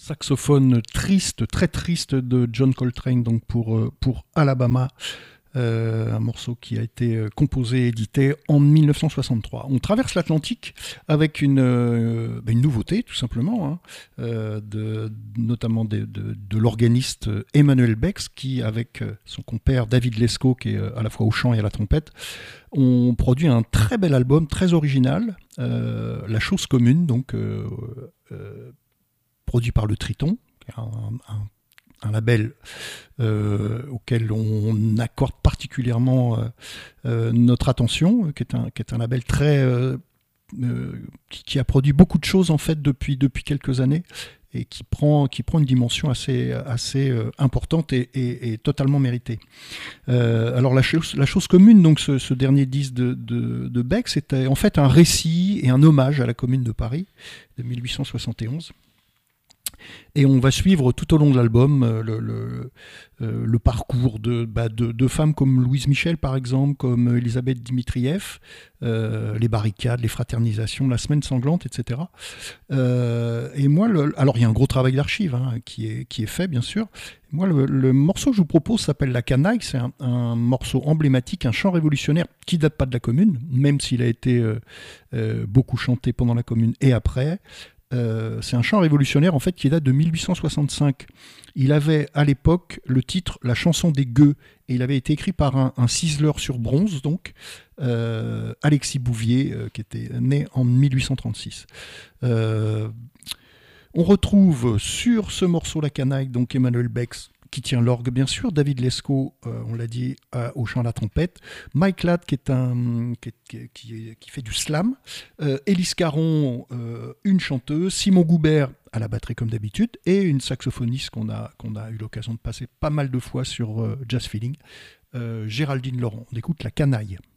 saxophone triste, très triste de John Coltrane, donc pour Alabama, un morceau qui a été composé et édité en 1963. On traverse l'Atlantique avec une nouveauté, tout simplement, hein, notamment de l'organiste Emmanuel Bex, qui, avec son compère David Lescaut, qui est à la fois au chant et à la trompette, ont produit un très bel album, très original, La Chose Commune, donc produit par le Triton, un label auquel on accorde particulièrement notre attention, qui est un label qui a produit beaucoup de choses en fait depuis quelques années et qui prend une dimension assez importante et totalement méritée. Alors la chose commune, donc ce dernier disque de Beck, c'était en fait un récit et un hommage à la Commune de Paris de 1871. Et on va suivre tout au long de l'album le parcours de femmes comme Louise Michel, par exemple, comme Elisabeth Dimitrieff, les barricades, les fraternisations, la semaine sanglante, etc. Et moi, alors il y a un gros travail d'archives hein, qui est fait, bien sûr. Moi, le morceau que je vous propose s'appelle La Canaille. C'est un morceau emblématique, un chant révolutionnaire qui date pas de la Commune, même s'il a été beaucoup chanté pendant la Commune et après. C'est un chant révolutionnaire en fait qui date de 1865. Il avait à l'époque le titre La chanson des gueux et il avait été écrit par un ciseleur sur bronze, donc Alexis Bouvier, qui était né en 1836. On retrouve sur ce morceau La Canaille donc Emmanuel Bex qui tient l'orgue bien sûr, David Lescaut, on l'a dit, au chant à la trompette, Mike Ladd qui fait du slam, Élise Caron, une chanteuse, Simon Goubert à la batterie comme d'habitude, et une saxophoniste qu'on a eu l'occasion de passer pas mal de fois sur Jazz Feeling, Géraldine Laurent. On écoute La Canaille.